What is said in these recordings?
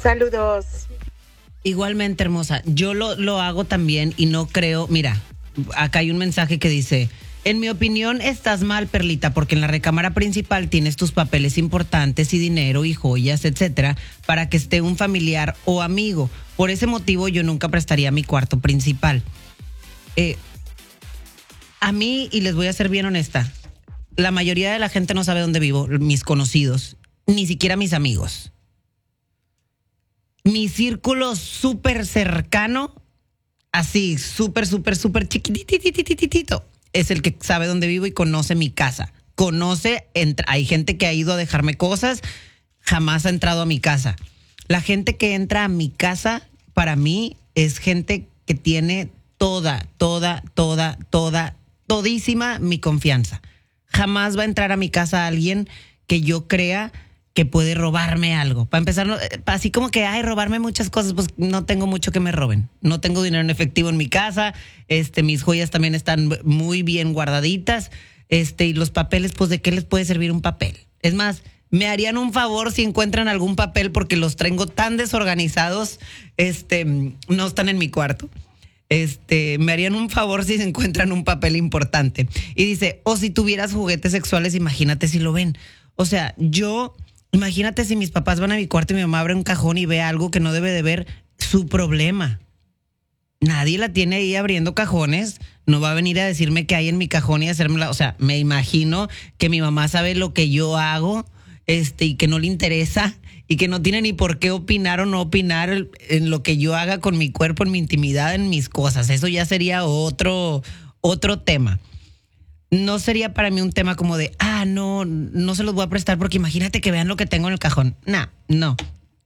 Saludos. Igualmente, hermosa. Yo lo hago también y no creo... Mira, acá hay un mensaje que dice... En mi opinión, estás mal, Perlita, porque en la recámara principal tienes tus papeles importantes y dinero y joyas, etcétera, para que esté un familiar o amigo. Por ese motivo, yo nunca prestaría mi cuarto principal. A mí, y les voy a ser bien honesta, la mayoría de la gente no sabe dónde vivo, mis conocidos, ni siquiera mis amigos. Mi círculo súper cercano, así, súper chiquititititito, es el que sabe dónde vivo y conoce mi casa. Hay gente que ha ido a dejarme cosas, jamás ha entrado a mi casa. La gente que entra a mi casa, para mí, es gente que tiene todísima mi confianza. Jamás va a entrar a mi casa alguien que yo crea que puede robarme algo. Para empezar, así como que, robarme muchas cosas, pues no tengo mucho que me roben. No tengo dinero en efectivo en mi casa, mis joyas también están muy bien guardaditas, y los papeles, pues ¿de qué les puede servir un papel? Es más, me harían un favor si encuentran algún papel porque los tengo tan desorganizados, no están en mi cuarto. Me harían un favor si se encuentran un papel importante. Y dice, o si tuvieras juguetes sexuales, imagínate si lo ven. O sea, imagínate si mis papás van a mi cuarto y mi mamá abre un cajón y ve algo que no debe de ver, su problema. Nadie la tiene ahí abriendo cajones, no va a venir a decirme qué hay en mi cajón y hacérmela. O sea, me imagino que mi mamá sabe lo que yo hago, y que no le interesa y que no tiene ni por qué opinar o no opinar en lo que yo haga con mi cuerpo, en mi intimidad, en mis cosas. Eso ya sería otro tema. No sería para mí un tema como de, no se los voy a prestar porque imagínate que vean lo que tengo en el cajón. No.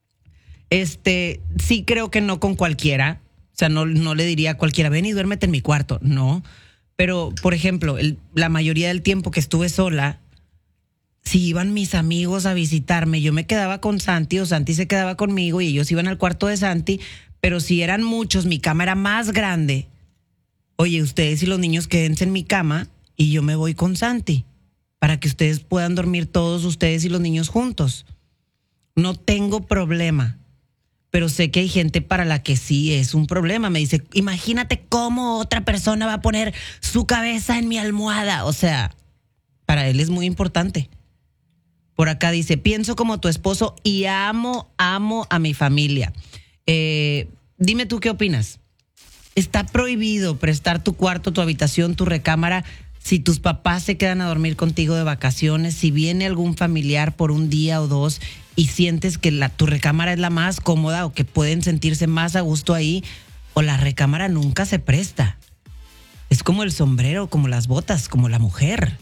Sí creo que no con cualquiera. O sea, no le diría a cualquiera, ven y duérmete en mi cuarto. No. Pero, por ejemplo, la mayoría del tiempo que estuve sola, si iban mis amigos a visitarme, yo me quedaba con Santi o Santi se quedaba conmigo y ellos iban al cuarto de Santi, pero si eran muchos, mi cama era más grande. Oye, ustedes y los niños quédense en mi cama y yo me voy con Santi para que ustedes puedan dormir todos ustedes y los niños juntos. No tengo problema, pero sé que hay gente para la que sí es un problema. Me dice, imagínate cómo otra persona va a poner su cabeza en mi almohada. O sea, para él es muy importante. Por acá dice, pienso como tu esposo y amo a mi familia. Dime tú qué opinas. ¿Está prohibido prestar tu cuarto, tu habitación, tu recámara si tus papás se quedan a dormir contigo de vacaciones? Si viene algún familiar por un día o dos y sientes que tu recámara es la más cómoda o que pueden sentirse más a gusto ahí, o la recámara nunca se presta. Es como el sombrero, como las botas, como la mujer.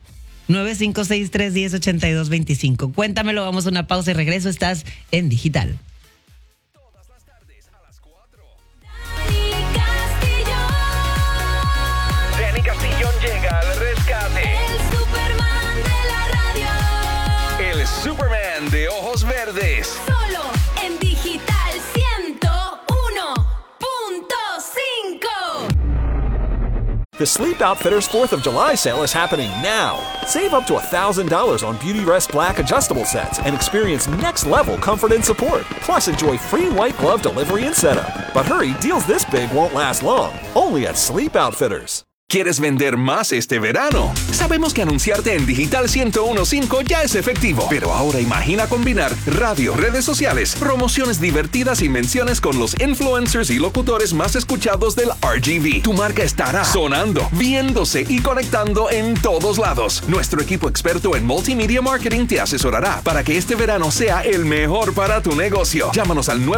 956-310-8225. Cuéntamelo, vamos a una pausa y regreso. Estás en Digital. Todas las tardes a las 4. Dani Castillón llega al rescate. El Superman de la radio. El Superman de ojos verdes. Solo en Digital 101.5. The Sleep Outfitters 4th of July sale is happening now. Save up to $1,000 on Beautyrest Black adjustable sets and experience next-level comfort and support. Plus, enjoy free white glove delivery and setup. But hurry, deals this big won't last long. Only at Sleep Outfitters. ¿Quieres vender más este verano? Sabemos que anunciarte en Digital 101.5 ya es efectivo, pero ahora imagina combinar radio, redes sociales, promociones divertidas y menciones con los influencers y locutores más escuchados del RGV. Tu marca estará sonando, viéndose y conectando en todos lados. Nuestro equipo experto en multimedia marketing te asesorará para que este verano sea el mejor para tu negocio. Llámanos al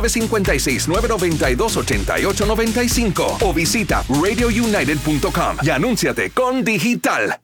956-992-8895 o visita radiounited.com y anúnciate con Digital.